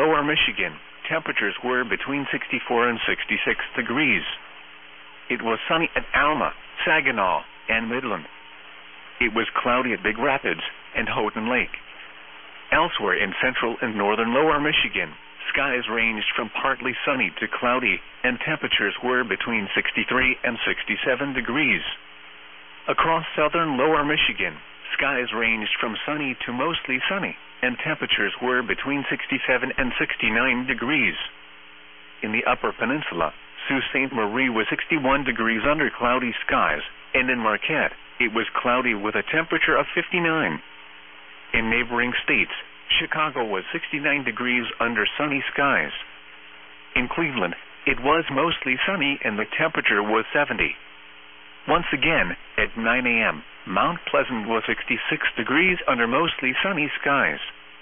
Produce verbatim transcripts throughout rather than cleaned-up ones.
lower Michigan, temperatures were between sixty-four and sixty-six degrees. It was sunny at Alma, Saginaw, and Midland. It was cloudy at Big Rapids and Houghton Lake. Elsewhere in central and northern lower Michigan, skies ranged from partly sunny to cloudy, and temperatures were between sixty-three and sixty-seven degrees. Across southern lower Michigan, skies ranged from sunny to mostly sunny, and temperatures were between sixty-seven and sixty-nine degrees. In the upper peninsula, Sault Ste. Marie was sixty-one degrees under cloudy skies, and in Marquette, it was cloudy with a temperature of fifty-nine. In neighboring states, Chicago was sixty-nine degrees under sunny skies. In Cleveland, it was mostly sunny and the temperature was seventy. Once again, at nine a m, Mount Pleasant was sixty-six degrees under mostly sunny skies.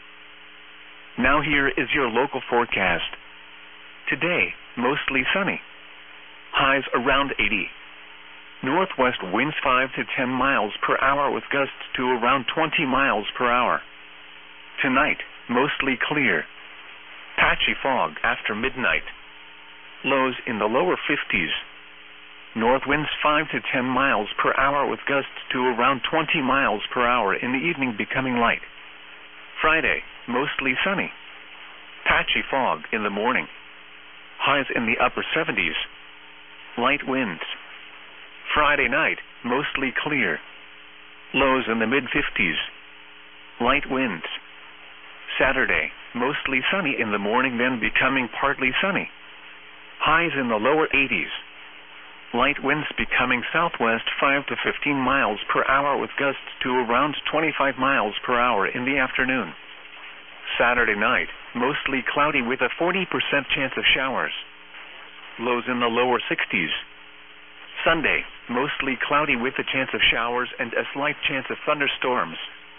Now here is your local forecast. Today, mostly sunny. Highs around eighty. Northwest winds five to ten miles per hour with gusts to around twenty miles per hour. Tonight, mostly clear. Patchy fog after midnight. Lows in the lower fifties. North winds five to ten miles per hour with gusts to around twenty miles per hour in the evening becoming light. Friday, mostly sunny. Patchy fog in the morning. Highs in the upper seventies. Light winds. Friday night, mostly clear. Lows in the mid-fifties. Light winds. Saturday, mostly sunny in the morning, then becoming partly sunny. Highs in the lower eighties. Light winds becoming southwest five to fifteen miles per hour with gusts to around twenty-five miles per hour in the afternoon. Saturday night, mostly cloudy with a forty percent chance of showers. Lows in the lower sixties. Sunday, mostly cloudy with a chance of showers and a slight chance of thunderstorms.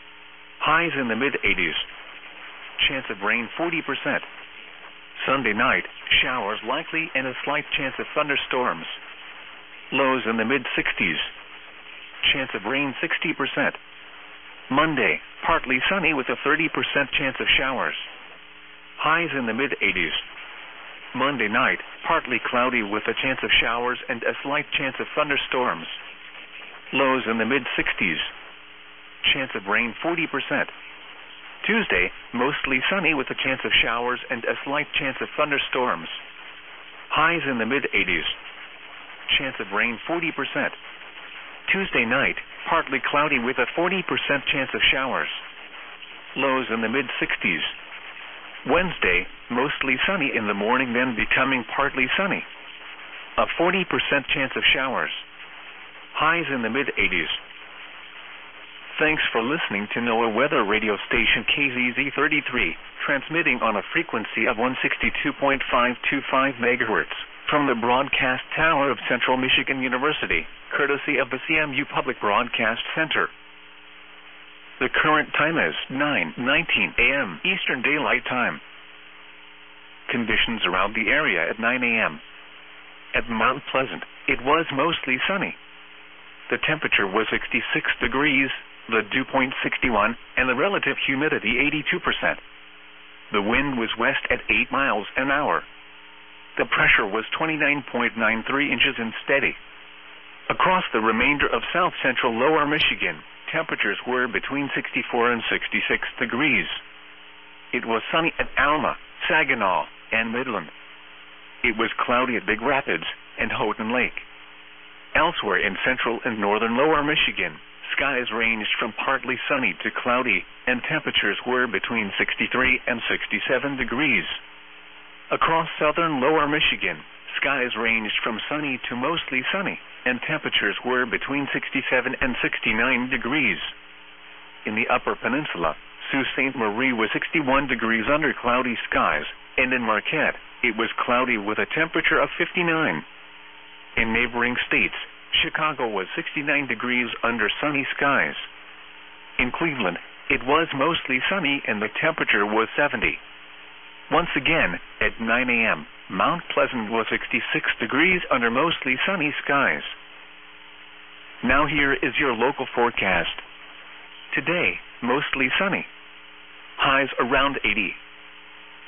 Highs in the mid-eighties. Chance of rain forty percent. Sunday night, showers likely and a slight chance of thunderstorms. Lows in the mid-sixties. Chance of rain sixty percent. Monday, partly sunny with a thirty percent chance of showers. Highs in the mid-eighties. Monday night, partly cloudy with a chance of showers and a slight chance of thunderstorms. Lows in the mid-sixties. Chance of rain forty percent. Tuesday, mostly sunny with a chance of showers and a slight chance of thunderstorms. Highs in the mid-eighties. Chance of rain forty percent. Tuesday night, partly cloudy with a forty percent chance of showers. Lows in the mid-sixties. Wednesday, mostly sunny in the morning, then becoming partly sunny. A forty percent chance of showers. Highs in the mid-eighties. Thanks for listening to NOAA Weather Radio Station K Z Z thirty-three, transmitting on a frequency of one sixty-two point five two five megahertz from the broadcast tower of Central Michigan University, courtesy of the C M U Public Broadcast Center. The current time is nine nineteen a m Eastern Daylight Time. Conditions around the area at nine a m At Mount Pleasant, it was mostly sunny. The temperature was sixty-six degrees, the dew point sixty-one, and the relative humidity eighty-two percent. The wind was west at eight miles an hour. The pressure was twenty-nine point nine three inches and steady. Across the remainder of south-central lower Michigan, temperatures were between sixty-four and sixty-six degrees. It was sunny at Alma, Saginaw, and Midland. It was cloudy at Big Rapids and Houghton Lake. Elsewhere in central and northern lower Michigan, skies ranged from partly sunny to cloudy, and temperatures were between sixty-three and sixty-seven degrees. Across southern lower Michigan, skies ranged from sunny to mostly sunny, and temperatures were between sixty-seven and sixty-nine degrees. In the upper peninsula, Sault Ste. Marie was sixty-one degrees under cloudy skies, and in Marquette, it was cloudy with a temperature of fifty-nine. In neighboring states, Chicago was sixty-nine degrees under sunny skies. In Cleveland, it was mostly sunny and the temperature was seventy. Once again, at nine a m, Mount Pleasant was sixty-six degrees under mostly sunny skies. Now here is your local forecast. Today, mostly sunny. Highs around eighty.